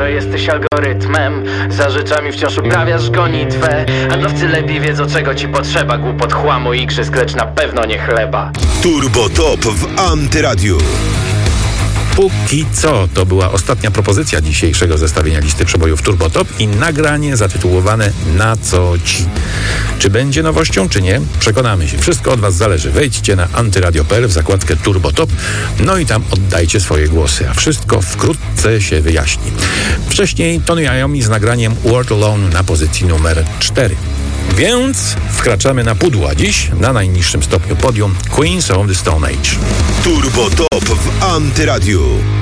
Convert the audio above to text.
jesteś algorytmem. Za rzeczami wciąż uprawiasz gonitwę. Handlowcy lepiej wiedzą, czego ci potrzeba. Głupot, chłamu i igrzysk, lecz na pewno nie chleba. Turbo Top w Antyradiu. Póki co to była ostatnia propozycja dzisiejszego zestawienia listy przebojów Turbo Top i nagranie zatytułowane Na co ci. Czy będzie nowością, czy nie? Przekonamy się. Wszystko od was zależy. Wejdźcie na antyradio.pl w zakładkę Turbo Top, no i tam oddajcie swoje głosy, a wszystko wkrótce się wyjaśni. Wcześniej Tony Iommi z nagraniem World Alone na pozycji numer 4. Więc wkraczamy na pudło, a dziś na najniższym stopniu podium Queens of the Stone Age. Turbo Top w Antyradiu.